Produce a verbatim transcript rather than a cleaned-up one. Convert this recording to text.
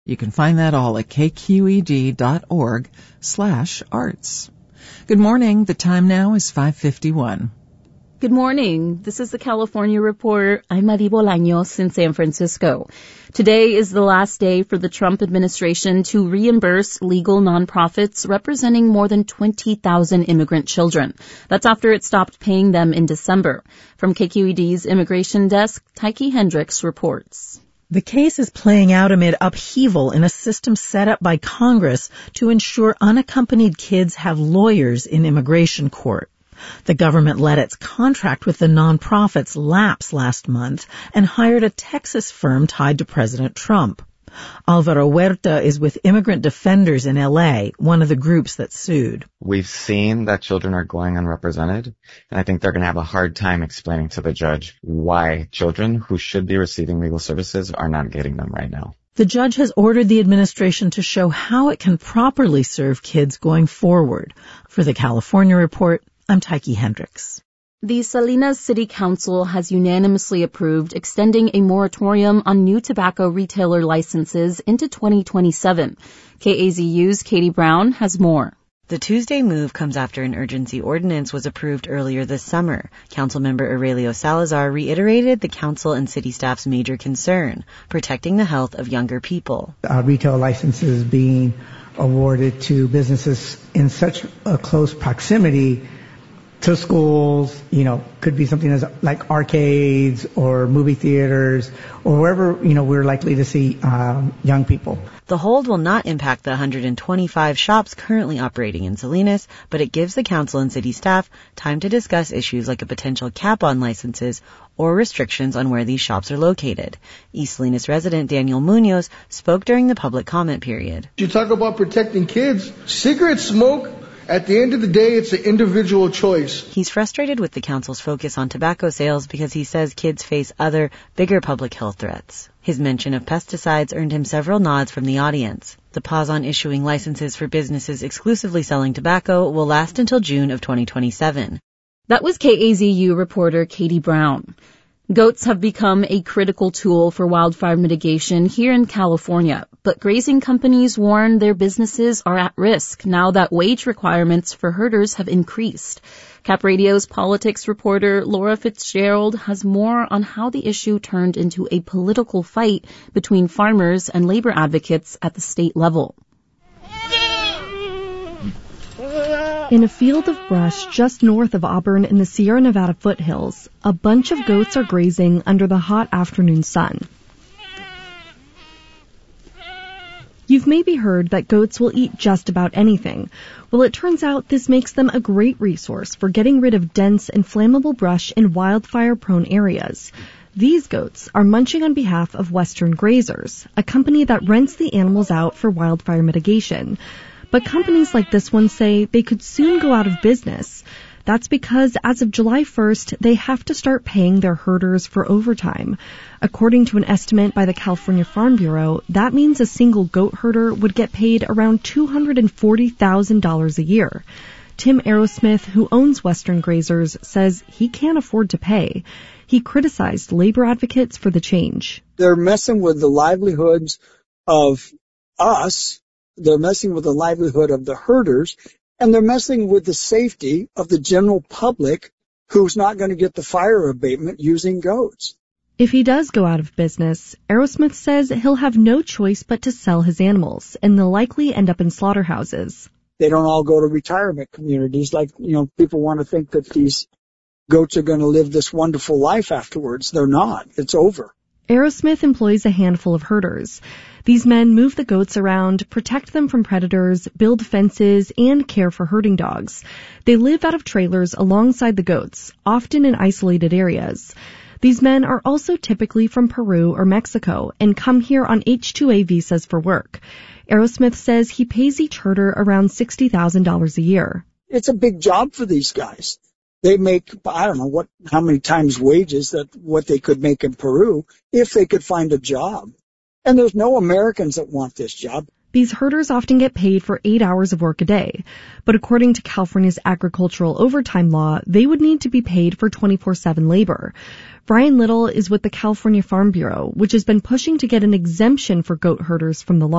You can find that all at kqed.org slash arts. Good morning. The time now is five fifty-one. Good morning. This is the California Report. I'm Mari Bolaños in San Francisco. Today is the last day for the Trump administration to reimburse legal nonprofits representing more than twenty thousand immigrant children. That's after it stopped paying them in December. From K Q E D's Immigration Desk, Tyke Hendricks reports. The case is playing out amid upheaval in a system set up by Congress to ensure unaccompanied kids have lawyers in immigration court. The government let its contract with the nonprofits lapse last month and hired a Texas firm tied to President Trump. Alvaro Huerta is with Immigrant Defenders in L A, one of the groups that sued. We've seen that children are going unrepresented, and I think they're going to have a hard time explaining to the judge why children who should be receiving legal services are not getting them right now. The judge has ordered the administration to show how it can properly serve kids going forward. For the California Report, I'm Tyke Hendricks. The Salinas City Council has unanimously approved extending a moratorium on new tobacco retailer licenses into twenty twenty-seven. K A Z U's Katie Brown has more. The Tuesday move comes after an urgency ordinance was approved earlier this summer. Councilmember Aurelio Salazar reiterated the council and city staff's major concern, protecting the health of younger people. Uh, retail licenses being awarded to businesses in such a close proximity to schools, you know, could be something as like arcades or movie theaters or wherever, you know, we're likely to see um, young people. The hold will not impact the one hundred twenty-five shops currently operating in Salinas, but it gives the council and city staff time to discuss issues like a potential cap on licenses or restrictions on where these shops are located. East Salinas resident Daniel Munoz spoke during the public comment period. You talk about protecting kids. Cigarette smoke, at the end of the day, it's an individual choice. He's frustrated with the council's focus on tobacco sales because he says kids face other, bigger public health threats. His mention of pesticides earned him several nods from the audience. The pause on issuing licenses for businesses exclusively selling tobacco will last until June of twenty twenty-seven. That was K A Z U reporter Katie Brown. Goats have become a critical tool for wildfire mitigation here in California, but grazing companies warn their businesses are at risk now that wage requirements for herders have increased. Cap Radio's politics reporter Laura Fitzgerald has more on how the issue turned into a political fight between farmers and labor advocates at the state level. In a field of brush just north of Auburn in the Sierra Nevada foothills, a bunch of goats are grazing under the hot afternoon sun. You've maybe heard that goats will eat just about anything. Well, it turns out this makes them a great resource for getting rid of dense and flammable brush in wildfire-prone areas. These goats are munching on behalf of Western Grazers, a company that rents the animals out for wildfire mitigation. But companies like this one say they could soon go out of business. That's because as of July first, they have to start paying their herders for overtime. According to an estimate by the California Farm Bureau, that means a single goat herder would get paid around two hundred forty thousand dollars a year. Tim Aerosmith, who owns Western Grazers, says he can't afford to pay. He criticized labor advocates for the change. They're messing with the livelihoods of us. They're messing with the livelihood of the herders, and they're messing with the safety of the general public who's not going to get the fire abatement using goats. If he does go out of business, Aerosmith says he'll have no choice but to sell his animals, and they'll likely end up in slaughterhouses. They don't all go to retirement communities like, you know, people want to think that these goats are going to live this wonderful life afterwards. They're not. It's over. Aerosmith employs a handful of herders. These men move the goats around, protect them from predators, build fences, and care for herding dogs. They live out of trailers alongside the goats, often in isolated areas. These men are also typically from Peru or Mexico and come here on H two A visas for work. Aerosmith says he pays each herder around sixty thousand dollars a year. It's a big job for these guys. They make, I don't know what, how many times wages that what they could make in Peru if they could find a job. And there's no Americans that want this job. These herders often get paid for eight hours of work a day. But according to California's agricultural overtime law, they would need to be paid for twenty-four seven labor. Brian Little is with the California Farm Bureau, which has been pushing to get an exemption for goat herders from the law.